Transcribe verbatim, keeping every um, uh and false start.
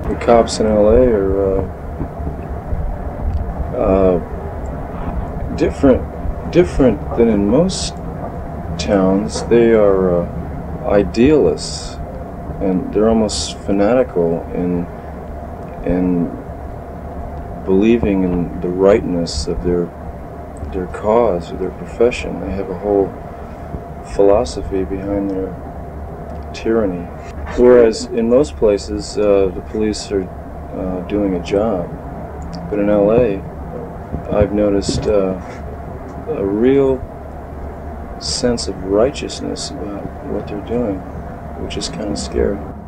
the cops in L A are uh, uh, different, different than in most towns. They are uh, idealists, and they're almost fanatical in in believing in the rightness of their their cause or their profession. They have a whole philosophy behind their tyranny. Whereas in most places, uh, the police are uh, doing a job. But in L A, I've noticed uh, a real sense of righteousness about what they're doing, which is kind of scary.